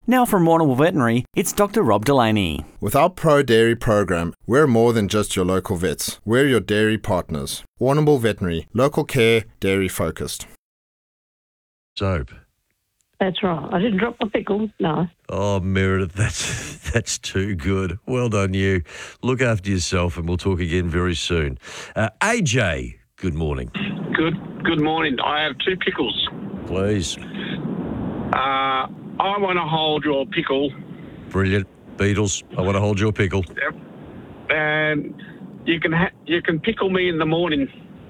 Now from Warrnambool Veterinary, it's Dr. Rob Delaney. With our Pro Dairy program, we're more than just your local vets. We're your dairy partners. Warrnambool Veterinary, local care, dairy focused. Soap. That's right. I didn't drop my pickle, no. Oh, Meredith, that's too good. Well done, you. Look after yourself, and we'll talk again very soon. AJ, good morning. Good morning. I have two pickles. Please. I want to hold your pickle. Brilliant. Beatles, I want to hold your pickle. Yep. And you can pickle me in the morning.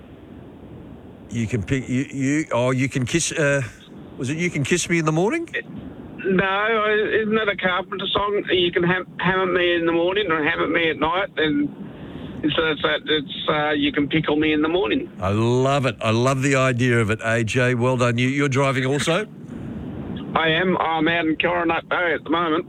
You can pick you can kiss. Was it You Can Kiss Me in the Morning? No, isn't that a Carpenter song? You can hammer me in the morning or hammer me at night, and so it's you can pickle me in the morning. I love it. I love the idea of it, AJ. Well done. You're driving also? I am. I'm out in Coronet Bay at the moment.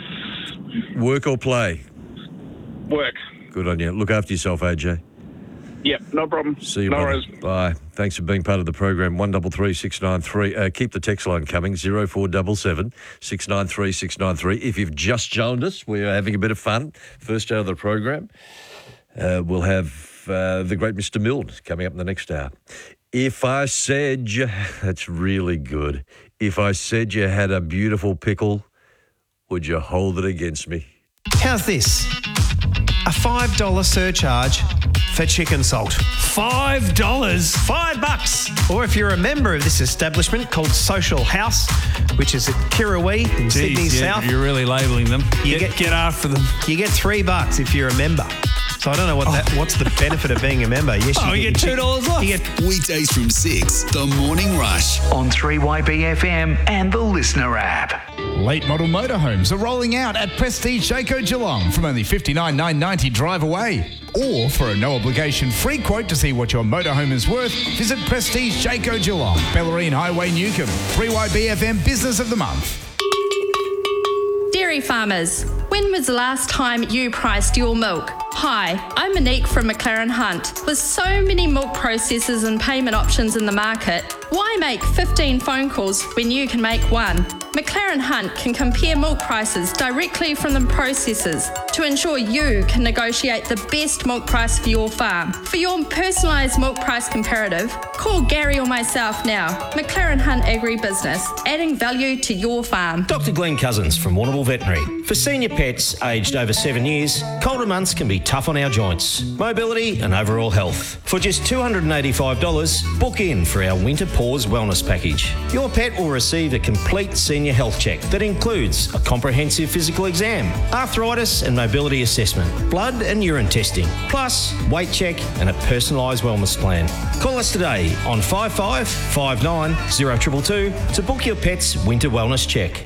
Work or play? Work. Good on you. Look after yourself, AJ. Yep, no problem. See you, no brother. worries. Bye. Thanks for being part of the program. 133 693. Keep the text line coming. 0477 693 693. If you've just joined us, we're having a bit of fun. First hour of the program. We'll have the great Mr. Milne coming up in the next hour. If I said you... That's really good. If I said you had a beautiful pickle, would you hold it against me? How's this? A $5 surcharge for chicken salt. $5? $5. Or if you're a member of this establishment called Social House, which is at Kirrawee in Sydney South. You're really labelling them. Get after them. You get $3 if you're a member. So I don't know what's the benefit of being a member. Yes, you get $2 off. You get Weekdays from 6, The Morning Rush. On 3YBFM and the Listener app. Late model motorhomes are rolling out at Prestige Jayco Geelong from only $59,990 drive away. Or for a no-obligation free quote to see what your motorhome is worth, visit Prestige Jayco Geelong, Bellarine Highway, Newcomb. 3YBFM Business of the Month. Dairy farmers, when was the last time you priced your milk? Hi, I'm Monique from McLaren Hunt. With so many milk processors and payment options in the market, why make 15 phone calls when you can make one? McLaren Hunt can compare milk prices directly from the processors to ensure you can negotiate the best milk price for your farm. For your personalised milk price comparative, call Gary or myself now. McLaren Hunt Agribusiness, adding value to your farm. Dr. Glenn Cousins from Warrnambool Veterinary. For senior pets aged over 7 years, colder months can be tough on our joints, mobility and overall health. For just $285, book in for our Winter Paws Wellness Package. Your pet will receive a complete senior health check that includes a comprehensive physical exam, arthritis and mobility assessment, blood and urine testing, plus weight check and a personalised wellness plan. Call us today on 55 59 0222 to book your pet's winter wellness check.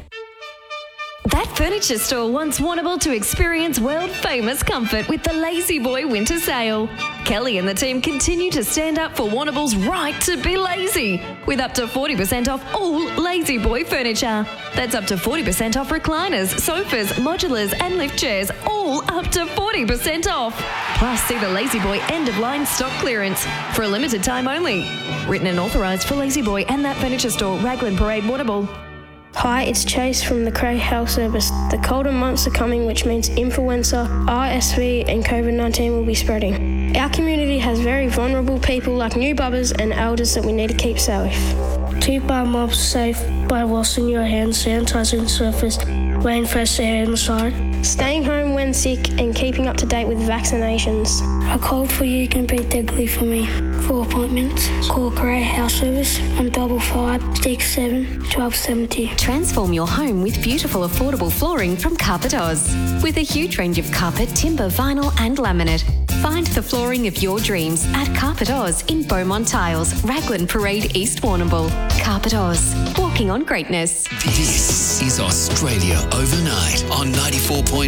That furniture store wants Warrnambool to experience world-famous comfort with the Lazy Boy Winter Sale. Kelly and the team continue to stand up for Warrnambool's right to be lazy, with up to 40% off all Lazy Boy furniture. That's up to 40% off recliners, sofas, modulars and lift chairs, all up to 40% off. Plus, see the Lazy Boy end-of-line stock clearance for a limited time only. Written and authorised for Lazy Boy and That Furniture Store, Raglan Parade, Warrnambool. Hi, it's Chase from the Cray Health Service. The colder months are coming, which means influenza, RSV and COVID-19 will be spreading. Our community has very vulnerable people like new bubbers and elders that we need to keep safe. Keep our mobs safe by washing your hands, sanitizing surface, wearing fresh air inside. Staying home when sick and keeping up to date with vaccinations. A cold for you can be deadly for me. For appointments, call Cray Health Service on 55 67 1270. Transform your home with beautiful, affordable flooring from Carpet Oz. With a huge range of carpet, timber, vinyl and laminate. Find the flooring of your dreams at Carpet Oz in Beaumont Tiles, Raglan Parade, East Warrnambool. Carpet Oz, walking on greatness. This is Australia Overnight on 94.5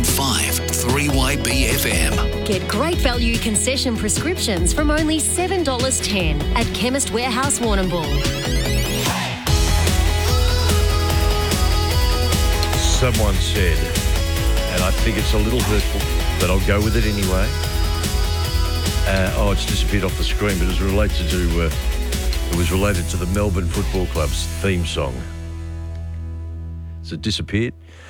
3YBFM. Get great value concession prescriptions from only $7.10 at Chemist Warehouse Warrnambool. Someone said, and I think it's a little hurtful, but I'll go with it anyway. It's disappeared off the screen, but it was related to the Melbourne Football Club's theme song. Has it disappeared?